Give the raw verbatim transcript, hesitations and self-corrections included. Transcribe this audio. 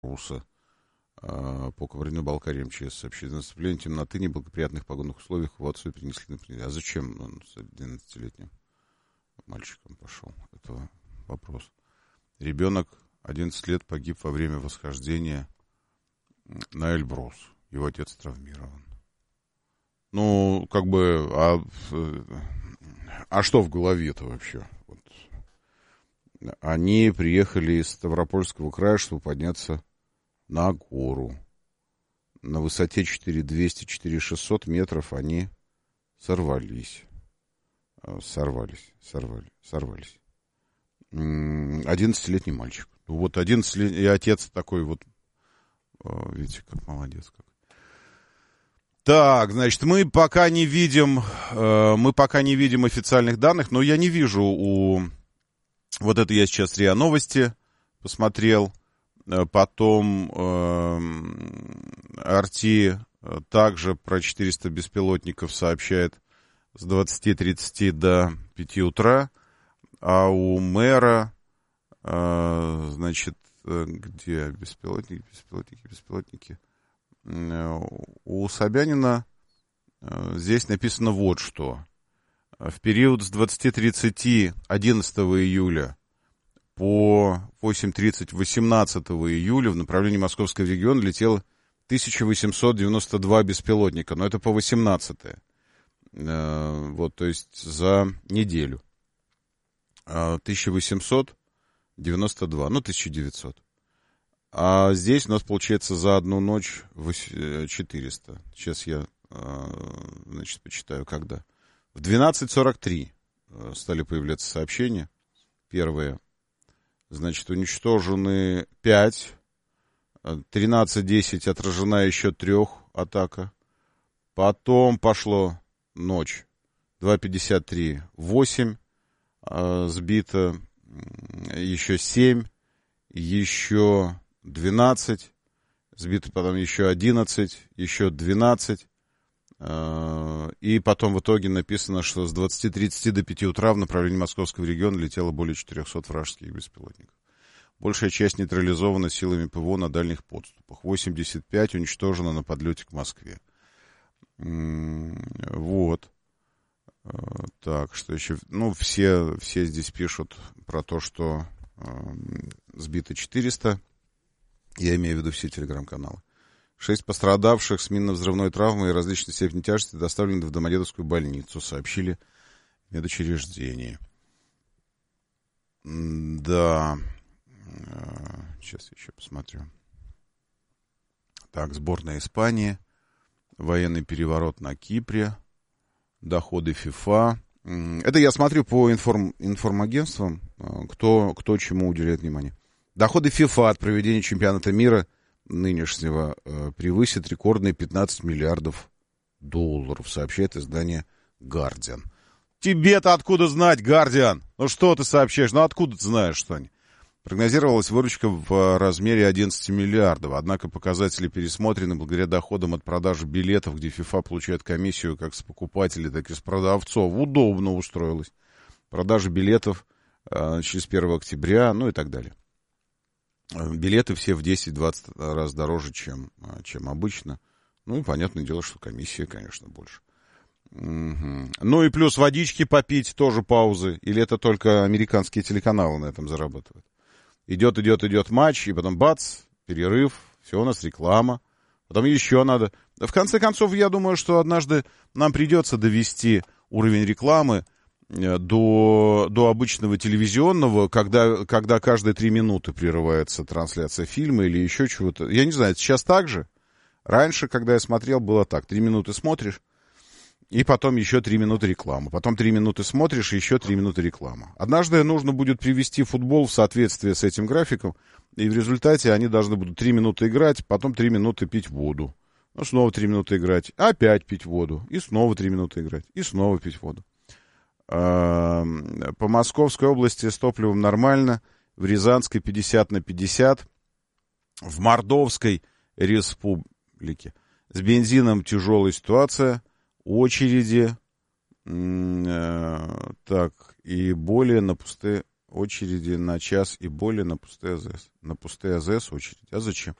Руса. По Кабардино-Балкарии МЧС сообщили. Наступление темноты, неблагоприятных погодных условиях эвакуацию перенесли например. А зачем он с одиннадцатилетним мальчиком пошел? Это вопрос. Ребенок одиннадцать лет погиб во время восхождения на Эльбрус. Его отец травмирован. Ну, как бы, а, а что в голове-то вообще? Вот. Они приехали из Ставропольского края, чтобы подняться на гору. На высоте четыре тысячи двести - четыре тысячи шестьсот метров они сорвались. Сорвались, сорвали, сорвались. одиннадцатилетний мальчик. Вот одиннадцатилетний, и отец такой вот, видите, как молодец как. Так, значит, мы пока не видим, мы пока не видим официальных данных, но я не вижу у... Вот это я сейчас РИА Новости посмотрел. Потом э, эр ти также про четыреста беспилотников сообщает с двадцати тридцати до пяти утра. А у мэра, э, значит, где беспилотники, беспилотники, беспилотники? У Собянина э, здесь написано вот что. В период с двадцати тридцати одиннадцатого июля по восемь тридцать восемнадцатого июля в направлении Московского региона летело тысяча восемьсот девяносто два беспилотника. Но это по восемнадцатое. Э, вот, то есть за неделю. тысяча восемьсот девяносто два, ну, тысяча девятьсот. А здесь у нас получается за одну ночь четыреста. Сейчас я, значит, почитаю, когда. В двенадцать сорок три стали появляться сообщения. Первые. Значит, уничтожены пять. тринадцать десять отражена еще трех атака. Потом пошло ночь. два пятьдесят три восемь. Сбито еще семь. Еще двенадцать. Сбито потом еще одиннадцать. Еще двенадцать. И потом в итоге написано, что с двадцати тридцати до пяти утра в направлении Московского региона летело более четырехсот вражеских беспилотников. Большая часть нейтрализована силами ПВО на дальних подступах. восемьдесят пять уничтожено на подлете к Москве. Вот. Так, что еще? Ну, все, все здесь пишут про то, что сбито четыреста. Я имею в виду все телеграм-каналы. Шесть пострадавших с минно-взрывной травмой и различной степени тяжести доставлены в Домодедовскую больницу, сообщили в медучреждении. Да. Сейчас я еще посмотрю. Так, сборная Испании. Военный переворот на Кипре. Доходы ФИФА. Это я смотрю по информ, информагентствам, кто, кто чему уделяет внимание. Доходы ФИФА от проведения чемпионата мира нынешнего э, превысит рекордные пятнадцать миллиардов долларов, сообщает издание Guardian. Тебе-то откуда знать, Guardian? Ну что ты сообщаешь? Ну откуда ты знаешь, что они? Прогнозировалась выручка в размере одиннадцати миллиардов, однако показатели пересмотрены благодаря доходам от продажи билетов, где ФИФА получает комиссию как с покупателей, так и с продавцов. Удобно устроилось. Продажа билетов э, начались с первого октября, ну и так далее. Билеты все в десять-двадцать раз дороже, чем, чем обычно. Ну и понятное дело, что комиссия, конечно, больше. Угу. Ну и плюс водички попить, тоже паузы. Или это только американские телеканалы на этом зарабатывают? Идет, идет, идет матч, и потом бац, перерыв, все, у нас реклама. Потом еще надо. В конце концов, я думаю, что однажды нам придется довести уровень рекламы До, до обычного телевизионного, когда, когда каждые три минуты прерывается трансляция фильма или еще чего-то. Я не знаю, сейчас так же? Раньше, когда я смотрел, было так. Три минуты смотришь, и потом еще три минуты рекламы. Потом три минуты смотришь, и еще три минуты реклама. Однажды нужно будет привести футбол в соответствие с этим графиком, и в результате они должны будут три минуты играть, потом три минуты пить воду. Ну, снова три минуты играть, опять пить воду, и снова три минуты играть, и снова пить воду. По Московской области с топливом нормально, в Рязанской пятьдесят на пятьдесят, в Мордовской республике с бензином тяжелая ситуация, очереди, так, и более на пустые очереди на час и более на пустые АЗС. На пустые АЗС очередь. А зачем?